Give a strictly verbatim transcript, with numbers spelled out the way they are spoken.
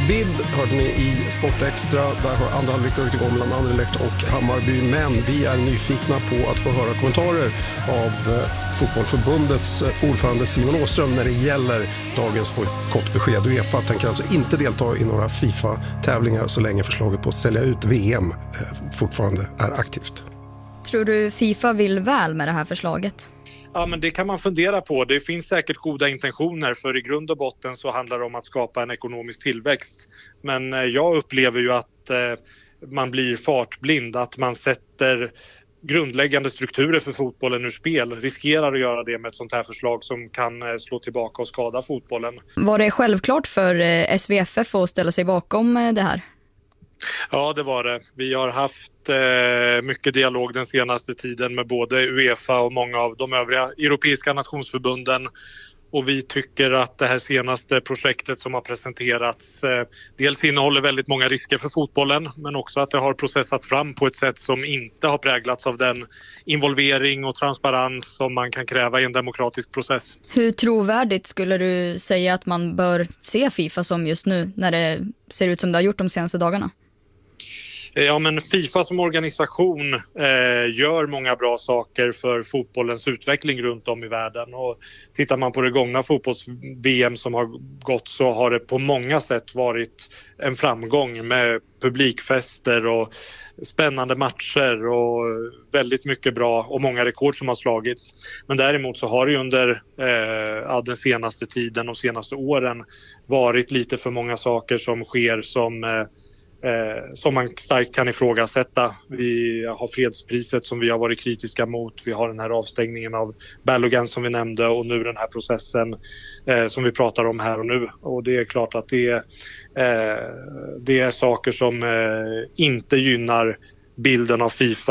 Vidd hörde ni i Sportextra. Där har andra halvlek dragit igång mellan Anderlecht och Hammarby. Men vi är nyfikna på att få höra kommentarer av Fotbollförbundets ordförande Simon Åström när det gäller dagens bojkottbesked. UEFA tänker alltså inte delta i några FIFA-tävlingar så länge förslaget på att sälja ut V M fortfarande är aktivt. Tror du FIFA vill väl med det här förslaget? Ja, men det kan man fundera på. Det finns säkert goda intentioner, för i grund och botten så handlar det om att skapa en ekonomisk tillväxt. Men jag upplever ju att eh, man blir fartblind, att man sätter grundläggande strukturer för fotbollen ur spel. Riskerar att göra det med ett sånt här förslag som kan eh, slå tillbaka och skada fotbollen. Var det självklart för eh, S V F F att ställa sig bakom eh, det här? Ja, det var det. Vi har haft eh, mycket dialog den senaste tiden med både UEFA och många av de övriga europeiska nationsförbunden. Och vi tycker att det här senaste projektet som har presenterats eh, dels innehåller väldigt många risker för fotbollen, men också att det har processats fram på ett sätt som inte har präglats av den involvering och transparens som man kan kräva i en demokratisk process. Hur trovärdigt skulle du säga att man bör se FIFA som just nu när det ser ut som det har gjort de senaste dagarna? Ja, men FIFA som organisation eh, gör många bra saker för fotbollens utveckling runt om i världen. Och tittar man på det gångna fotbolls-V M som har gått, så har det på många sätt varit en framgång med publikfester och spännande matcher och väldigt mycket bra och många rekord som har slagits. Men däremot så har det under eh, ja, den senaste tiden och senaste åren varit lite för många saker som sker som eh, Eh, som man starkt kan ifrågasätta. Vi har fredspriset som vi har varit kritiska mot. Vi har den här avstängningen av Balogun som vi nämnde, och nu den här processen eh, som vi pratar om här och nu. Och det är klart att det är, eh, det är saker som eh, inte gynnar bilden av FIFA.